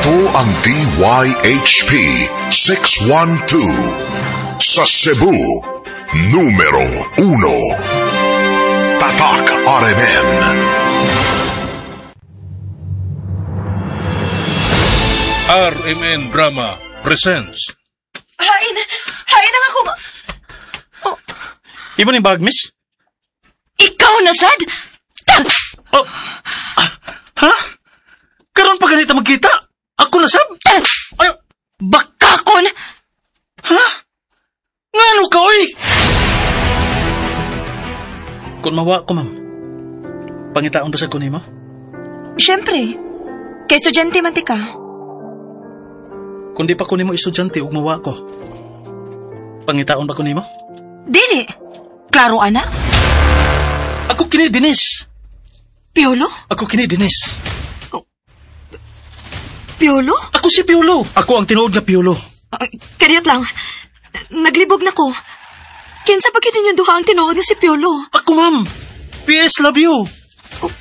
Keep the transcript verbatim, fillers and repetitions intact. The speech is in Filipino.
Ito ang D Y H P six one two sa Cebu, numero uno. Tatak R M N. R M N Drama presents. Hain! Hain ang ako! Oh. Iba ni bag, miss? Ikaw na, sad? Oh. Ah, ha? Karon pa ganito magkita? Ako na, sab? Ay, Bakakon! ha? Ngano ka, oy? Kung mawa ko, ma'am, pangitaon ba sa kunin mo? Siyempre. Kay estudyante man ti ka. Kung di pa kunin mo estudyante, ug mawa ko, pangitaon ba kunin mo? Dili. Klaro, ana? Ako kini Dinis. Piolo? Ako kini Dinis. Piolo? Ako si Piolo. Ako ang tinuod nga Piolo. Uh, Kariyot lang. Naglibog na ko. Kinsa pa kini yung duha ang tinuod nga si Piolo? Ako, ma'am. P S love you. Oh,